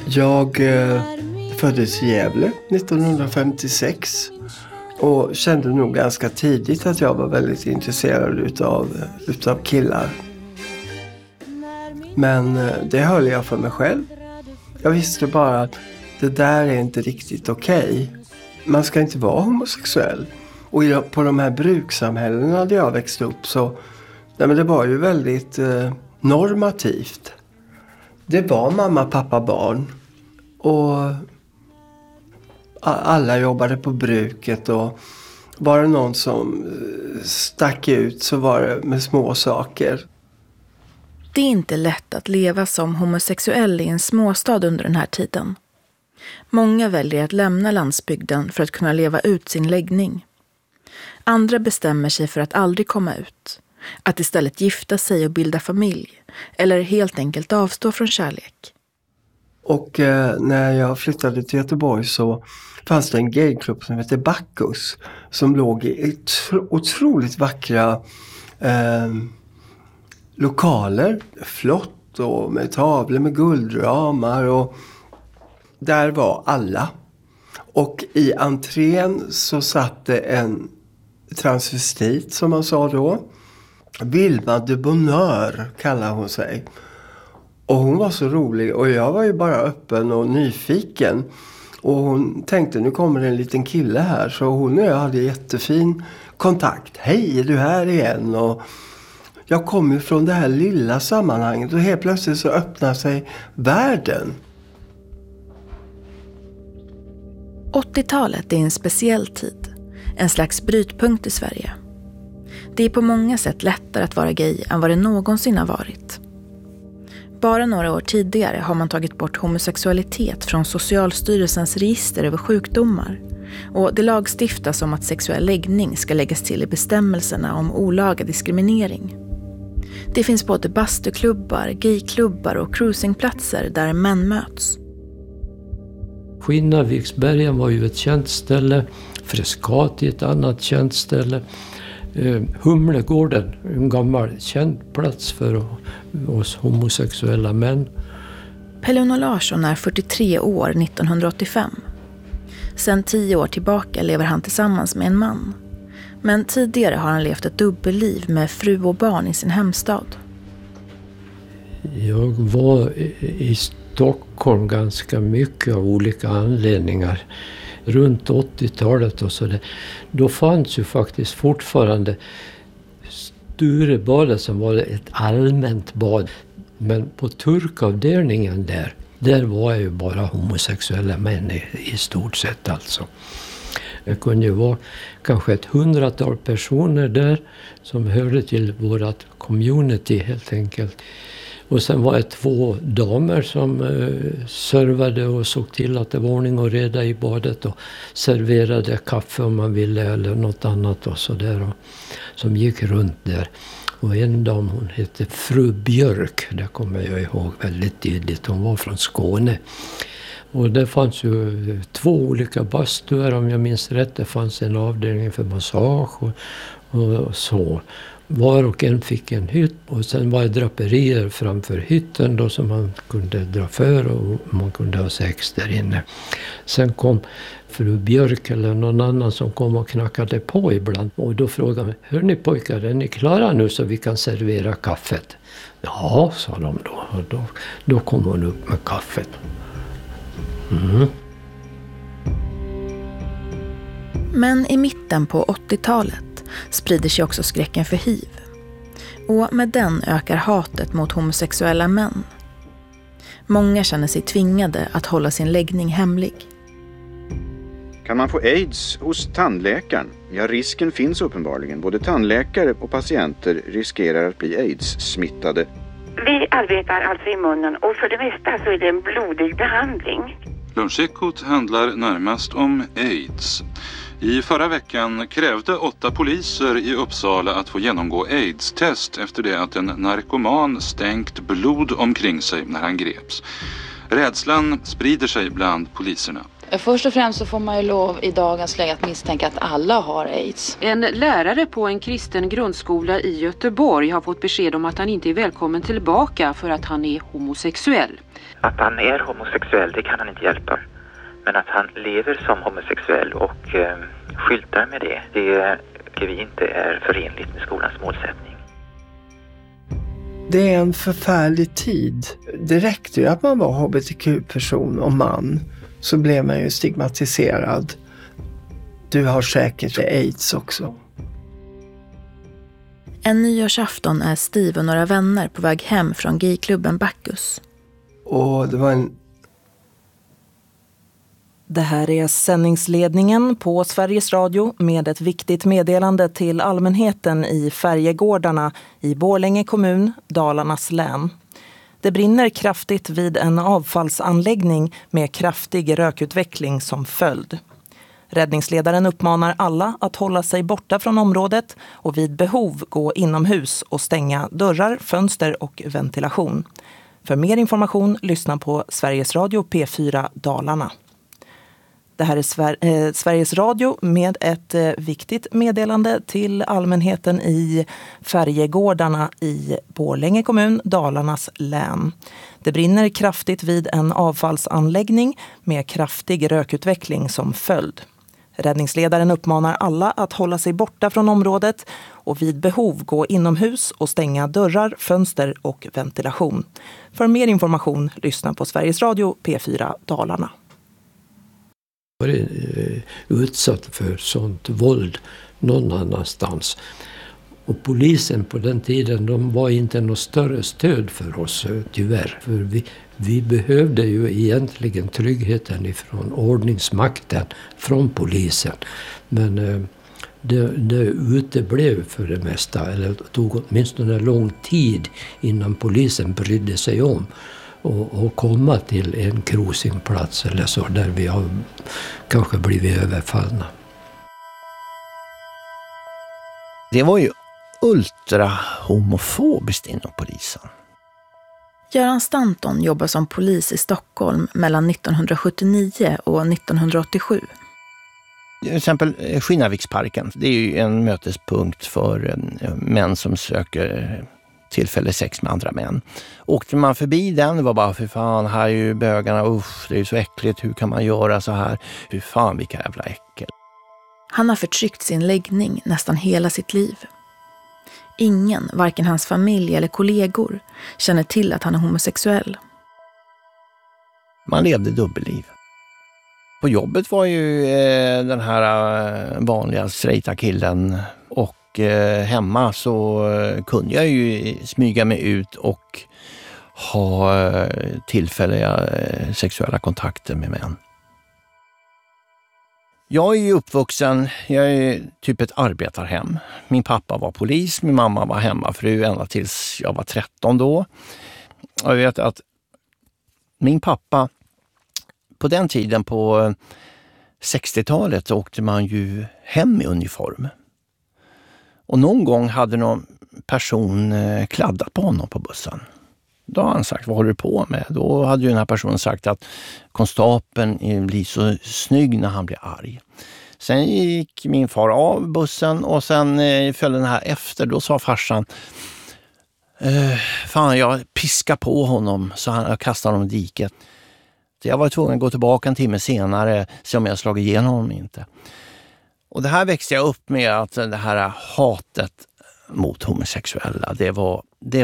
Jag föddes i Gävle 1956 och kände nog ganska tidigt att jag var väldigt intresserad utav killar. Men det höll jag för mig själv. Jag visste bara att det där är inte riktigt okej. Man ska inte vara homosexuell. Och på de här brukssamhällena där jag växte upp så men det var ju väldigt normativt. Det var mamma, pappa, barn. Och alla jobbade på bruket och var det någon som stack ut så var det med små saker. Det är inte lätt att leva som homosexuell i en småstad under den här tiden. Många väljer att lämna landsbygden för att kunna leva ut sin läggning. Andra bestämmer sig för att aldrig komma ut. Att istället gifta sig och bilda familj. Eller helt enkelt avstå från kärlek. Och när jag flyttade till Göteborg så fanns det en gayklubb som heter Bacchus. Som låg i otroligt vackra lokaler. Flott och med tavlor med guldramar. Och där var alla. Och i entrén så satt det en transvestit som man sa då. Vilma de Bonheur kallade hon sig. Och hon var så rolig och jag var ju bara öppen och nyfiken. Och hon tänkte nu kommer en liten kille här. Så hon och jag hade jättefin kontakt. Hej, är du här igen? Och jag kom ju från det här lilla sammanhanget och helt plötsligt så öppnar sig världen. 80-talet är en speciell tid. En slags brytpunkt i Sverige. Det är på många sätt lättare att vara gay än vad det någonsin har varit. Bara några år tidigare har man tagit bort homosexualitet från Socialstyrelsens register över sjukdomar. Och det lagstiftas om att sexuell läggning ska läggas till i bestämmelserna om olaga diskriminering. Det finns både bastuklubbar, gayklubbar och cruisingplatser där män möts. Skinnarviksbergen var ju ett känt ställe, Frescati ett annat känt ställe. Humlegården, en gammal känd plats för oss homosexuella män. Per-Uno Larsson är 43 år 1985. Sedan 10 år tillbaka lever han tillsammans med en man. Men tidigare har han levt ett dubbelliv med fru och barn i sin hemstad. Jag var i Stockholm ganska mycket av olika anledningar. Runt 80-talet och så där. Då fanns ju faktiskt fortfarande Sturebadet som var ett allmänt bad. Men på turkavdelningen där var jag ju bara homosexuella män i stort sett alltså. Det kunde ju vara kanske ett 100-tal personer där som hörde till vårat community helt enkelt. Och sen var det 2 damer som servade och såg till att det var ordning och reda i badet och serverade kaffe om man ville eller något annat och sådär. Som gick runt där. Och en dam, hon hette Fru Björk, det kommer jag ihåg väldigt tydligt. Hon var från Skåne. Och det fanns ju 2 olika bastuer om jag minns rätt. Det fanns en avdelning för massage och så. Var och en fick en hytt och sen var det draperier framför hytten då som man kunde dra för och man kunde ha sex där inne. Sen kom fru Björk eller någon annan som kom och knackade på ibland och då frågade man, hör ni pojkar, är ni klara nu så vi kan servera kaffet? Ja, sa de då och då kom hon upp med kaffet. Mm. Men i mitten på 80-talet sprider sig också skräcken för HIV. Och med den ökar hatet mot homosexuella män. Många känner sig tvingade att hålla sin läggning hemlig. Kan man få AIDS hos tandläkaren? Ja, risken finns uppenbarligen. Både tandläkare och patienter riskerar att bli AIDS-smittade. Vi arbetar alltså i munnen och för det mesta så är det en blodig behandling. Lunchekot handlar närmast om AIDS. I förra veckan krävde 8 poliser i Uppsala att få genomgå AIDS-test efter det att en narkoman stänkt blod omkring sig när han greps. Rädslan sprider sig bland poliserna. Först och främst så får man ju lov i dagens läge att misstänka att alla har AIDS. En lärare på en kristen grundskola i Göteborg har fått besked om att han inte är välkommen tillbaka för att han är homosexuell. Att han är homosexuell, det kan han inte hjälpa. Men att han lever som homosexuell och skyltar med det tycker vi inte är förenligt med skolans målsättning. Det är en förfärlig tid. Det räckte ju att man var hbtq-person och man, så blev man ju stigmatiserad. Du har säkert AIDS också. En nyårsafton är Steve och några vänner på väg hem från gayklubben Bacchus. Och det var en... Det här är sändningsledningen på Sveriges Radio med ett viktigt meddelande till allmänheten i Färjegårdarna i Borlänge kommun, Dalarnas län. Det brinner kraftigt vid en avfallsanläggning med kraftig rökutveckling som följd. Räddningsledaren uppmanar alla att hålla sig borta från området och vid behov gå inomhus och stänga dörrar, fönster och ventilation. För mer information lyssna på Sveriges Radio P4 Dalarna. Det här är Sveriges Radio med ett viktigt meddelande till allmänheten i Färjegårdarna i Borlänge kommun, Dalarnas län. Det brinner kraftigt vid en avfallsanläggning med kraftig rökutveckling som följd. Räddningsledaren uppmanar alla att hålla sig borta från området och vid behov gå inomhus och stänga dörrar, fönster och ventilation. För mer information lyssna på Sveriges Radio P4 Dalarna. Varit utsatt för sånt våld någon annanstans. Och polisen på den tiden, de var inte något större stöd för oss tyvärr. För vi behövde ju egentligen tryggheten ifrån ordningsmakten, från polisen. Men det uteblev för det mesta, eller tog åtminstone lång tid innan polisen brydde sig om och komma till en cruisingplats eller så där vi har kanske blivit överfallna. Det var ju ultra homofobiskt inom polisen. Göran Stanton jobbar som polis i Stockholm mellan 1979 och 1987. Till exempel Skinnarviksparken, det är ju en mötespunkt för män som söker tillfälle sex med andra män. Åkte man förbi den, det var bara för fan, här är ju bögarna, usch, det är ju så äckligt, hur kan man göra så här? Hur fan, vilka jävla äckel. Han har förtryckt sin läggning nästan hela sitt liv. Ingen, varken hans familj eller kollegor, känner till att han är homosexuell. Man levde dubbelliv. På jobbet var ju den här vanliga straighta killen, och hemma så kunde jag ju smyga mig ut och ha tillfälliga sexuella kontakter med män. Jag är ju uppvuxen, jag är typ ett arbetarhem. Min pappa var polis, min mamma var hemmafru ända tills jag var 13 då. Jag vet att min pappa, på den tiden på 60-talet åkte man ju hem i uniform. Och någon gång hade någon person kladdat på honom på bussen. Då har han sagt, vad håller du på med? Då hade ju den här personen sagt att konstapeln blir så snygg när han blir arg. Sen gick min far av bussen och sen följde den här efter. Då sa farsan, fan jag piskar på honom så han kastade honom i diket. Så jag var tvungen att gå tillbaka en timme senare se om jag slagit igenom honom inte. Och det här växte jag upp med, att det här hatet mot homosexuella, det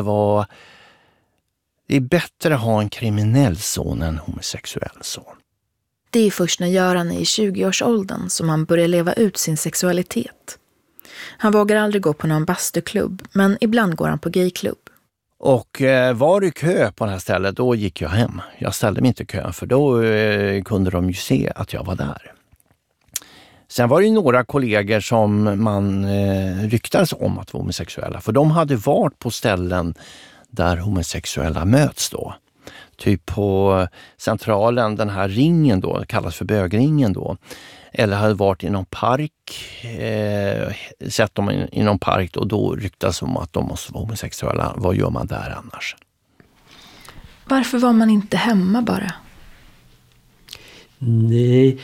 är bättre att ha en kriminell son än en homosexuell son. Det är först när Göran är i 20-årsåldern som han börjar leva ut sin sexualitet. Han vågar aldrig gå på någon bastuklubb, men ibland går han på gayklubb. Och var det kö på det här stället, då gick jag hem. Jag ställde mig inte i kön, för då kunde de ju se att jag var där. Sen var det ju några kollegor som man ryktades om att vara homosexuella. För de hade varit på ställen där homosexuella möts då. Typ på Centralen, den här ringen då, kallas för bögringen då. Eller hade varit i någon park, sett dem i någon park, och då ryktades om att de måste vara homosexuella. Vad gör man där annars? Varför var man inte hemma bara? Nej,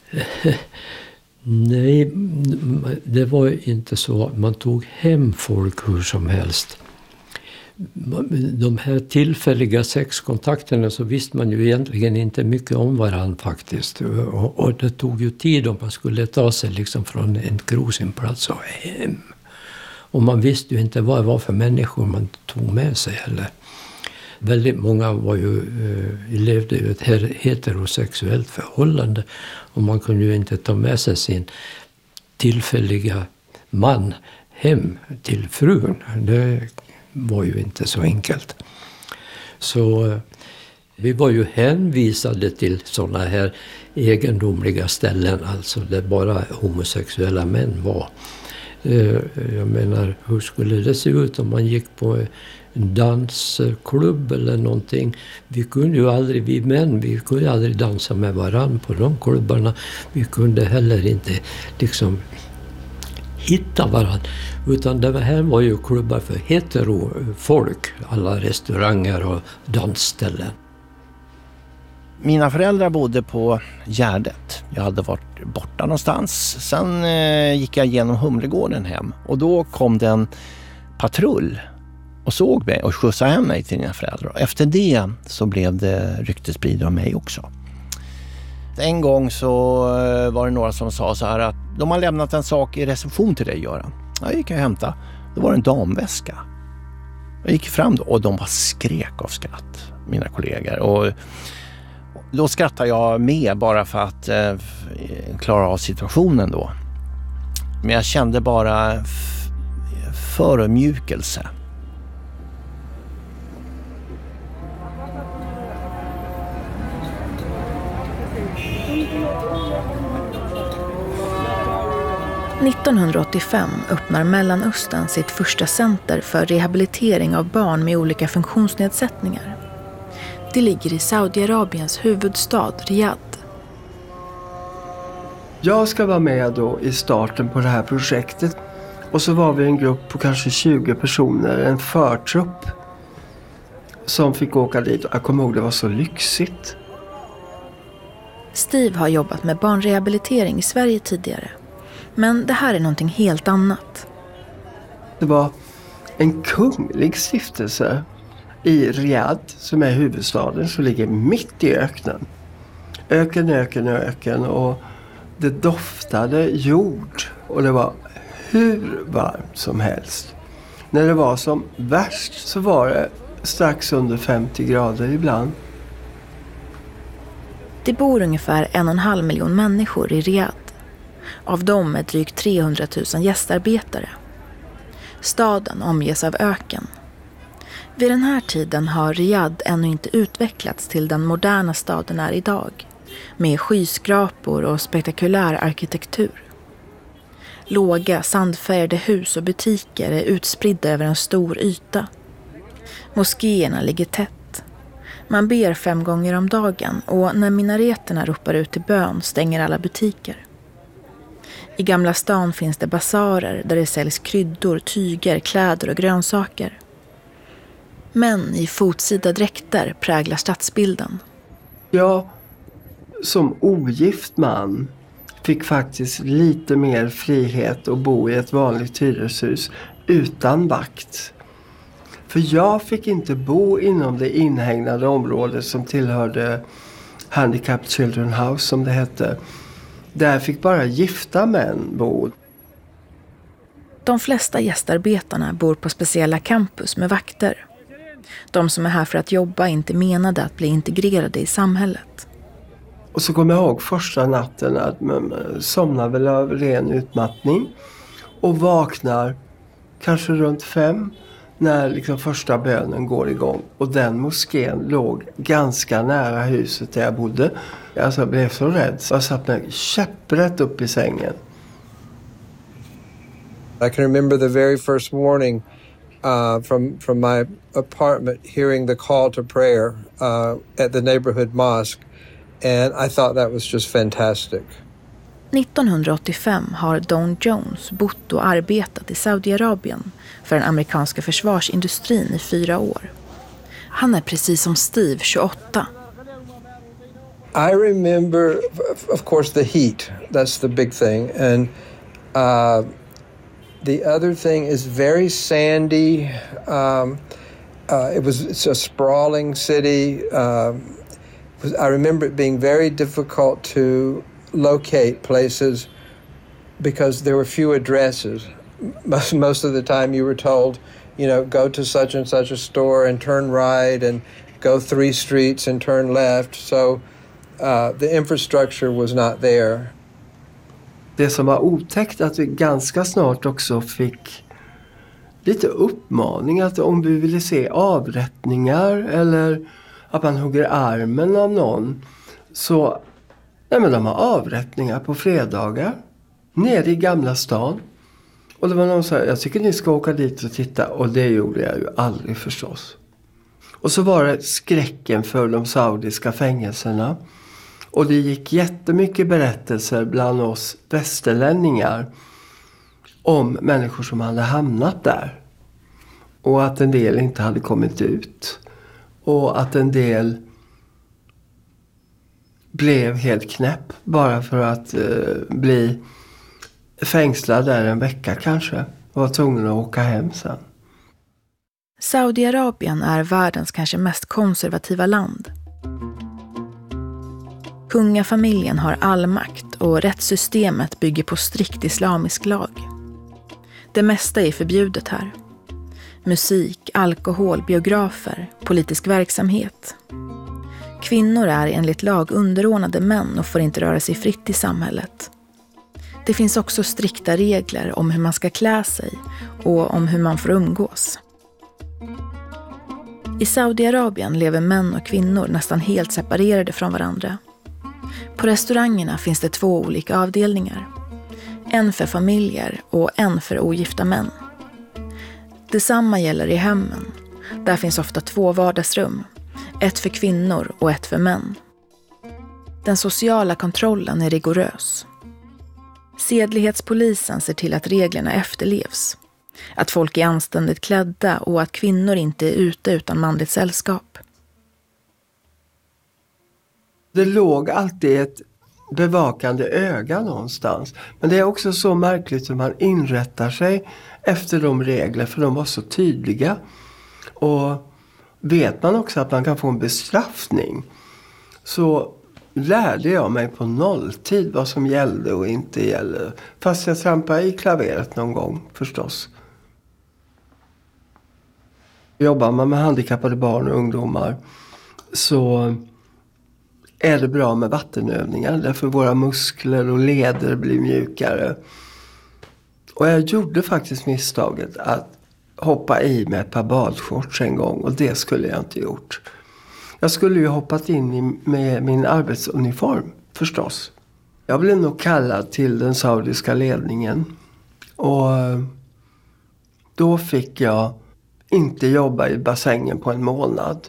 nej, det var inte så. Man tog hem folk hur som helst. De här tillfälliga sexkontakterna så visste man ju egentligen inte mycket om varandra faktiskt. Och det tog ju tid om man skulle ta sig liksom från en krosimplats och hem. Och man visste ju inte vad det var för människor man tog med sig heller. Väldigt många levde ju ett heterosexuellt förhållande. Och man kunde ju inte ta med sig sin tillfälliga man hem till frun. Det var ju inte så enkelt. Så vi var ju hänvisade till sådana här egendomliga ställen, alltså där bara homosexuella män var. Jag menar, hur skulle det se ut om man gick på en dansklubb eller någonting? Vi kunde ju aldrig dansa med varann på de klubbarna. Vi kunde heller inte liksom hitta varandra. Utan det här var ju klubbar för heterofolk, alla restauranger och dansställen. Mina föräldrar bodde på Gärdet. Jag hade varit borta någonstans. Sen gick jag genom Humlegården hem. Och då kom det en patrull och såg mig och skjutsade hem mig till mina föräldrar. Efter det så blev det ryktesspridning om mig också. En gång så var det några som sa så här att de har lämnat en sak i reception till dig, Göran. Jag gick och hämtade. Då var det en damväska. Jag gick fram då och de bara skrek av skratt, mina kollegor. Och då skrattade jag med bara för att klara av situationen då. Men jag kände bara förödmjukelse. –1985 öppnar Mellanöstern sitt första center för rehabilitering av barn med olika funktionsnedsättningar. Det ligger i Saudiarabiens huvudstad Riyadh. Jag ska vara med då i starten på det här projektet. Och så var vi en grupp på kanske 20 personer, en förtrupp som fick åka dit. Jag kommer ihåg, det var så lyxigt. Steve har jobbat med barnrehabilitering i Sverige tidigare. Men det här är någonting helt annat. Det var en kunglig stiftelse i Riyadh som är huvudstaden, som ligger mitt i öknen. Öken och det doftade jord och det var hur varmt som helst. När det var som värst så var det strax under 50 grader ibland. Det bor ungefär 1,5 miljon människor i Riyadh. Av dem är drygt 300 000 gästarbetare. Staden omges av öken. Vid den här tiden har Riyadh ännu inte utvecklats till den moderna staden är idag, med skyskrapor och spektakulär arkitektur. Låga, sandfärgade hus och butiker är utspridda över en stor yta. Moskéerna ligger tätt. Man ber 5 gånger om dagen och när minareterna ropar ut till bön stänger alla butiker. I Gamla stan finns det basarer där det säljs kryddor, tyger, kläder och grönsaker. Män i fotsida dräkter präglar stadsbilden. Jag som ogift man fick faktiskt lite mer frihet att bo i ett vanligt hyreshus utan vakt. För jag fick inte bo inom det inhägnade området som tillhörde Handicapped Children House som det hette. Där fick bara gifta män bo. De flesta gästarbetarna bor på speciella campus med vakter. De som är här för att jobba är inte menade att bli integrerade i samhället. Och så kommer jag ihåg första natten att man somnar väl av ren utmattning. Och vaknar kanske runt 5 när liksom första bönen går igång. Och den moskén låg ganska nära huset där jag bodde. Alltså jag blev så rädd så jag satt mig käpprätt upp i sängen. I can remember the very first morning from my apartment hearing the call to prayer at the neighborhood mosque, and I thought that was just fantastic. 1985 har Don Jones bott och arbetat i Saudiarabien för den amerikanska försvarsindustrin i 4 år. Han är precis som Steve 28. I remember, of course, the heat. That's the big thing. And the other thing is very sandy. It's a sprawling city. I remember it being very difficult to locate places because there were few addresses. Most of the time you were told, go to such and such a store and turn right and go 3 streets and turn left. So the infrastructure was not there. Det som var otäckt att vi ganska snart också fick lite uppmaning att om vi ville se avrättningar eller att man hugger armen av någon, så men de har avrättningar på fredagar nere i Gamla stan. Och det var någon som sa, jag tycker ni ska åka dit och titta, och det gjorde jag ju aldrig förstås. Och så var det skräcken för de saudiska fängelserna. Och det gick jättemycket berättelser bland oss västerlänningar om människor som hade hamnat där. Och att en del inte hade kommit ut. Och att en del blev helt knäpp bara för att bli fängslad där en vecka kanske. Och var tvungen att åka hem sen. Saudiarabien är världens kanske mest konservativa land. Kungafamiljen har all makt och rättssystemet bygger på strikt islamisk lag. Det mesta är förbjudet här. Musik, alkohol, biografer, politisk verksamhet. Kvinnor är enligt lag underordnade män och får inte röra sig fritt i samhället. Det finns också strikta regler om hur man ska klä sig och om hur man får umgås. I Saudiarabien lever män och kvinnor nästan helt separerade från varandra. På restaurangerna finns det 2 olika avdelningar. En för familjer och en för ogifta män. Detsamma gäller i hemmen. Där finns ofta 2 vardagsrum. Ett för kvinnor och ett för män. Den sociala kontrollen är rigorös. Sedlighetspolisen ser till att reglerna efterlevs. Att folk är anständigt klädda och att kvinnor inte är ute utan manligt sällskap. Det låg alltid ett bevakande öga någonstans. Men det är också så märkligt hur man inrättar sig efter de regler, för de var så tydliga. Och vet man också att man kan få en bestraffning, så lärde jag mig på nolltid vad som gällde och inte gällde. Fast jag trampade i klaveret någon gång förstås. Jobbar man med handikappade barn och ungdomar så är det bra med vattenövningar. Därför våra muskler och leder blir mjukare. Och jag gjorde faktiskt misstaget att hoppa i med ett par badshorts en gång. Och det skulle jag inte gjort. Jag skulle ju hoppat in med min arbetsuniform förstås. Jag blev nog kallad till den saudiska ledningen. Och då fick jag inte jobba i bassängen på en månad.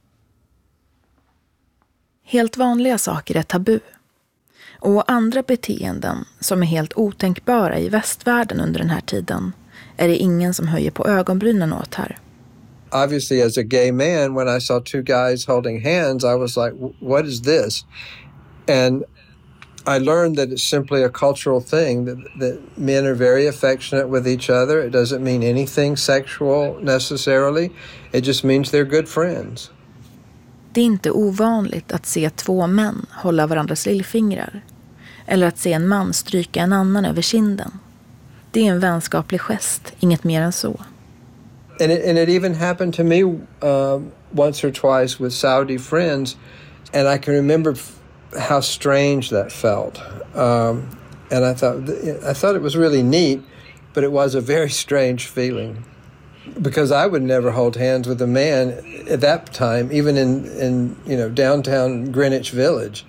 Helt vanliga saker är tabu. Och andra beteenden som är helt otänkbara i västvärlden under den här tiden är det ingen som höjer på ögonbrynen åt här. Obviously, as a gay man, when I saw 2 guys holding hands, I was like, what is this? And I learned that it's simply a cultural thing, that men are very affectionate with each other. It doesn't mean anything sexual necessarily. It just means they're good friends. Det är inte ovanligt att se 2 män hålla varandras lillfingrar. Eller att se en man stryka en annan över kinden. Det är en vänskaplig gest, inget mer än så. And it even happened to me once or twice with Saudi friends. And I can remember how strange that felt. And I thought it was really neat, but it was a very strange feeling. Because I would never hold hands with a man at that time, even in downtown Greenwich Village.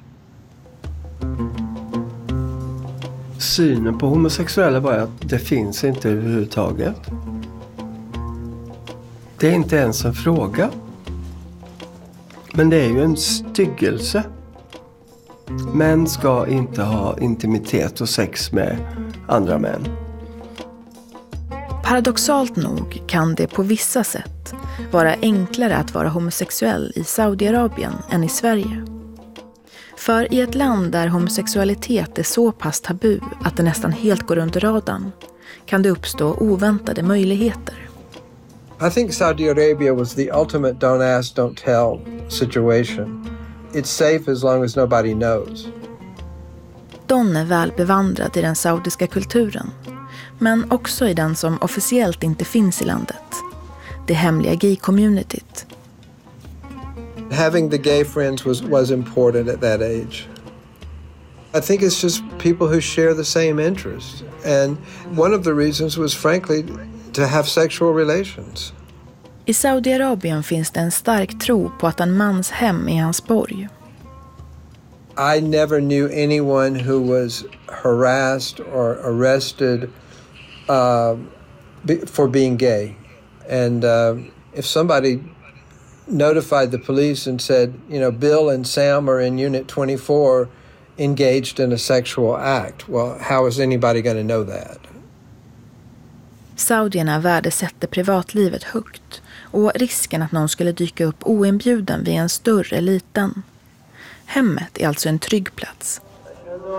Synen på homosexuella var att det finns inte överhuvudtaget. Det är inte ens en fråga. Men det är ju en styggelse. Män ska inte ha intimitet och sex med andra män. Paradoxalt nog kan det på vissa sätt vara enklare att vara homosexuell i Saudiarabien än i Sverige. För i ett land där homosexualitet är så pass tabu att det nästan helt går under radarn kan det uppstå oväntade möjligheter. I think Saudi Arabia was the ultimate don't ask, don't tell situation. It's safe as long as nobody knows. Don är väl bevandrad i den saudiska kulturen, men också i den som officiellt inte finns i landet. Det hemliga gay-communityt. Having the gay friends was important at that age. I think it's just people who share the same interests. And one of the reasons was frankly to have sexual relations. I Saudiarabien finns det en stark tro på att en mans hem är hans borg. I never knew anyone who was harassed or arrested for being gay. And if somebody notified the police and said, Bill and Sam are in Unit 24 engaged in a sexual act, well, how is anybody going to know that? Saudierna värdesätter privatlivet högt och risken att någon skulle dyka upp oinbjuden vid en större liten. Hemmet är alltså en trygg plats.